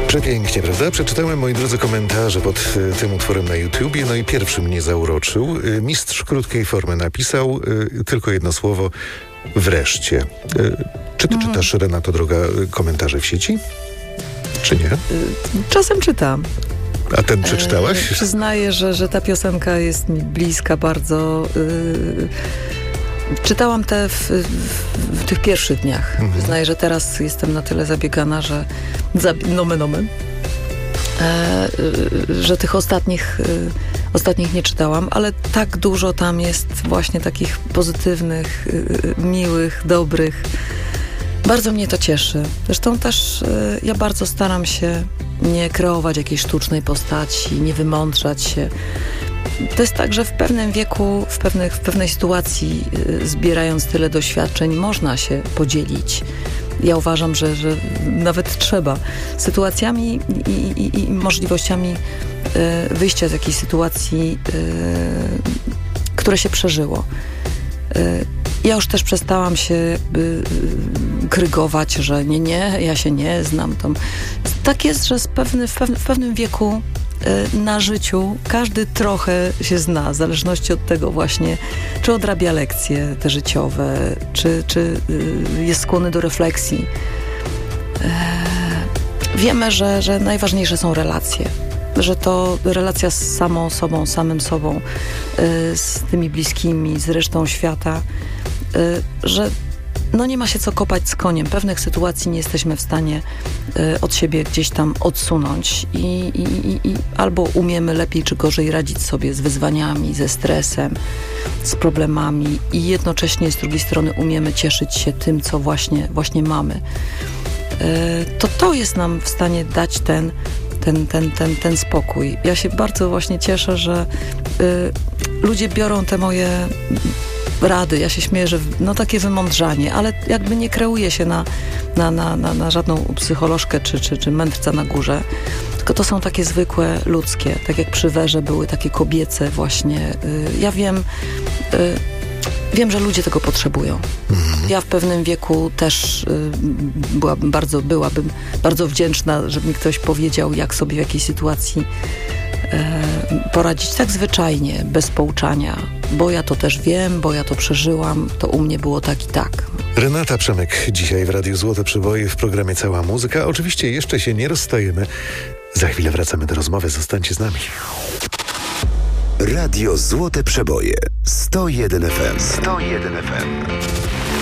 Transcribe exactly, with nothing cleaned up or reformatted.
Przepięknie, prawda? Przeczytałem, moi drodzy, komentarze pod y, tym utworem na YouTubie, no i pierwszy mnie zauroczył. Y, mistrz krótkiej formy napisał y, tylko jedno słowo: wreszcie. Y, czy ty mhm. czytasz, Renato droga, komentarze w sieci? Czy nie? Czasem czytam. A ten przeczytałaś? E, przyznaję, że, że ta piosenka jest mi bliska bardzo. Y, czytałam te w, w, w tych pierwszych dniach. Mhm. Przyznaję, że teraz jestem na tyle zabiegana, że za, nomen omen, e, że tych ostatnich, y, ostatnich nie czytałam, ale tak dużo tam jest właśnie takich pozytywnych, y, miłych, dobrych. Bardzo mnie to cieszy. Zresztą też y, ja bardzo staram się nie kreować jakiejś sztucznej postaci, nie wymądrzać się. To jest tak, że w pewnym wieku, w, pewnych, w pewnej sytuacji, y, zbierając tyle doświadczeń, można się podzielić. Ja uważam, że, że nawet trzeba. Sytuacjami i, i, i możliwościami y, wyjścia z jakiejś sytuacji, y, które się przeżyło. Y, Ja już też przestałam się y, y, krygować, że nie, nie, ja się nie znam. Tam. Tak jest, że z pewny, w, pewne, w pewnym wieku y, na życiu każdy trochę się zna, w zależności od tego właśnie, czy odrabia lekcje te życiowe, czy, czy y, jest skłonny do refleksji. Y, wiemy, że, że najważniejsze są relacje. Że to relacja z samą sobą, samym sobą, y, z tymi bliskimi, z resztą świata, y, że no nie ma się co kopać z koniem. Pewnych sytuacji nie jesteśmy w stanie y, od siebie gdzieś tam odsunąć i, i, i, i albo umiemy lepiej czy gorzej radzić sobie z wyzwaniami, ze stresem, z problemami i jednocześnie z drugiej strony umiemy cieszyć się tym, co właśnie, właśnie mamy. Y, to to jest nam w stanie dać ten Ten, ten, ten, ten spokój. Ja się bardzo właśnie cieszę, że y, ludzie biorą te moje rady. Ja się śmieję, że no takie wymądrzanie, ale jakby nie kreuje się na, na, na, na, na żadną psycholożkę czy, czy, czy mędrca na górze, tylko to są takie zwykłe, ludzkie. Tak jak przy Werze były takie kobiece właśnie. Y, ja wiem... Y, Wiem, że ludzie tego potrzebują. Mhm. Ja w pewnym wieku też y, byłabym bardzo, byłabym bardzo wdzięczna, żeby mi ktoś powiedział, jak sobie w jakiej sytuacji y, poradzić tak zwyczajnie, bez pouczania. Bo ja to też wiem, bo ja to przeżyłam, to u mnie było tak i tak. Renata Przemek dzisiaj w Radiu Złote Przeboje w programie Cała Muzyka. Oczywiście jeszcze się nie rozstajemy. Za chwilę wracamy do rozmowy. Zostańcie z nami. Radio Złote Przeboje sto jeden F M. sto jeden F M.